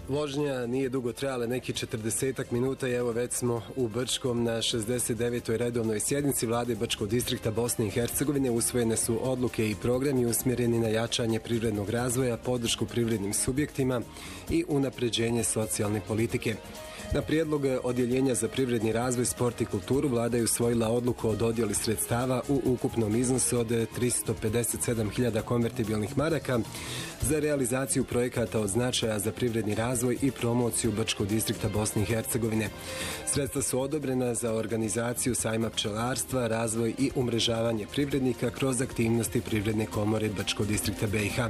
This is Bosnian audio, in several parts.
Vožnja nije dugo trajala, neki 40 minuta i evo već smo u Brčkom na 69. redovnoj sjednici Vlade Brčkog distrikta Bosne i Hercegovine. Usvojene su odluke i programi usmjereni na jačanje privrednog razvoja, podršku privrednim subjektima i unapređenje socijalne politike. Na prijedlog Odjeljenja za privredni razvoj, sport i kulturu Vlada je usvojila odluku o dodjeli sredstava u ukupnom iznosu od 357.000 konvertibilnih maraka za realizaciju projekata od značaja za privredni razvoj i promociju Brčkog distrikta Bosne i Hercegovine. Sredstva su odobrena za organizaciju sajma pčelarstva, razvoj i umrežavanje privrednika kroz aktivnosti Privredne komore Brčkog distrikta BiH.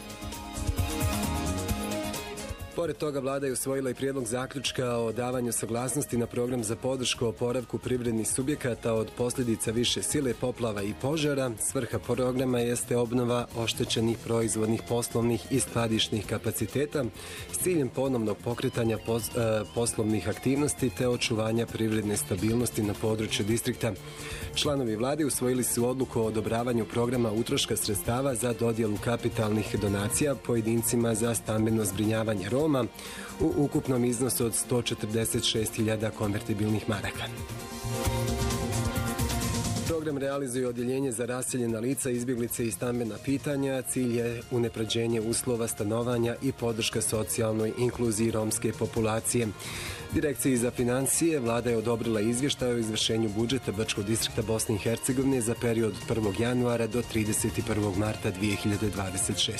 Pored toga, Vlada je usvojila i prijedlog zaključka o davanju saglasnosti na program za podršku oporavku privrednih subjekata od posljedica više sile, poplava i požara. Svrha programa jeste obnova oštećenih proizvodnih, poslovnih i skladišnih kapaciteta s ciljem ponovnog pokretanja poslovnih aktivnosti te očuvanja privredne stabilnosti na području distrikta. Članovi Vlade usvojili su odluku o odobravanju programa utroška sredstava za dodjelu kapitalnih donacija pojedincima za stambeno zbrinjavanje Roma u ukupnom iznosu od 146.000 konvertibilnih maraka. Program realizuje Odjeljenje za raseljena lica, izbjeglice i stambena pitanja. Cilj je unapređenje uslova stanovanja i podrška socijalnoj inkluziji romske populacije. Direkciji za financije Vlada je odobrila izvještaj o izvršenju budžeta Brčkog distrikta Bosne i Hercegovine za period od 1. januara do 31. marta 2026.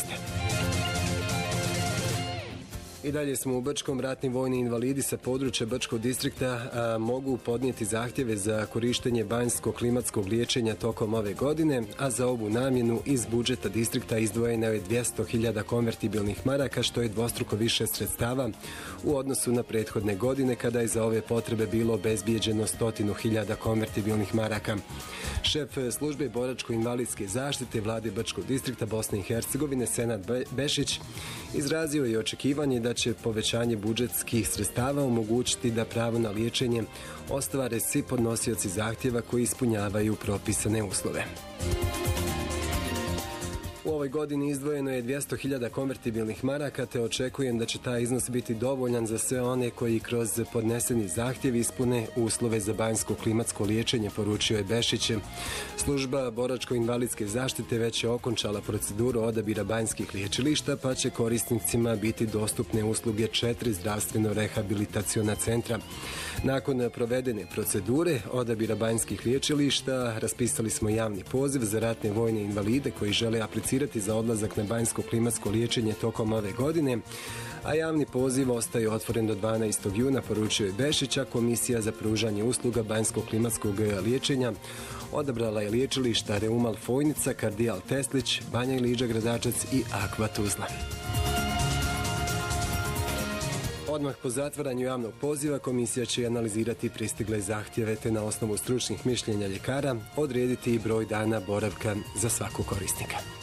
I dalje smo u Brčkom. Ratni vojni invalidi sa područja Brčkog distrikta mogu podnijeti zahtjeve za korištenje banjsko-klimatskog liječenja tokom ove godine, a za ovu namjenu iz budžeta distrikta izdvojeno je 200.000 konvertibilnih maraka, što je dvostruko više sredstava u odnosu na prethodne godine, kada je za ove potrebe bilo obezbijeđeno 100.000 konvertibilnih maraka. Šef službe boračko-invalidske zaštite Vlade Brčkog distrikta Bosne i Hercegovine Senad Bešić izrazio je očekivanje da će povećanje budžetskih sredstava omogućiti da pravo na liječenje ostvare svi podnosioci zahtjeva koji ispunjavaju propisane uslove. U ovoj godini izdvojeno je 200.000 konvertibilnih maraka, te očekujem da će taj iznos biti dovoljan za sve one koji kroz podneseni zahtjev ispune uslove za banjsko-klimatsko liječenje, poručio je Bešić. Služba boračko-invalidske zaštite već je okončala proceduru odabira banjskih liječilišta, pa će korisnicima biti dostupne usluge 4 zdravstveno-rehabilitaciona centra. Nakon provedene procedure odabira banjskih liječilišta, raspisali smo javni poziv za ratne vojne invalide koji žele aplicirati za odlazak na banjsko-klimatsko liječenje tokom ove godine, a javni poziv ostaje otvoren do 12. juna, poručio je Bešić. Komisija za pružanje usluga banjsko-klimatskog liječenja odabrala je liječilišta Reumal Fojnica, Kardijal Teslić, Banja Iliđa Gradačac i Akva Tuzla. Odmah po zatvaranju javnog poziva komisija će analizirati pristigle zahtjeve te na osnovu stručnih mišljenja ljekara odrediti i broj dana boravka za svakog korisnika.